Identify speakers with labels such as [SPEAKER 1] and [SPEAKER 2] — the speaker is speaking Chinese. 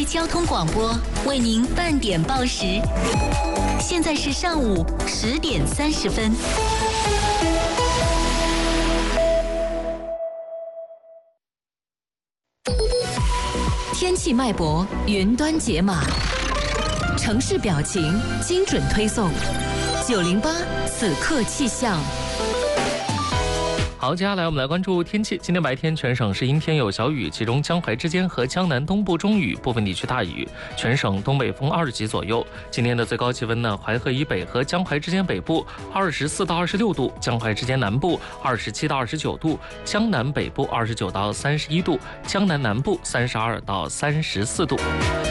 [SPEAKER 1] 交通广播为您半点报时。现在是上午10点30分。天气脉搏，云端解码，城市表情，精准推送。908此刻气象。
[SPEAKER 2] 好，接下来我们来关注天气。今天白天全省是阴天有小雨，其中江淮之间和江南东部中雨，部分地区大雨，全省东北风20级左右。今天的最高气温呢，淮河以北和江淮之间北部24到26度，江淮之间南部27到29度，江南北部29到31度，江南南部32到34度。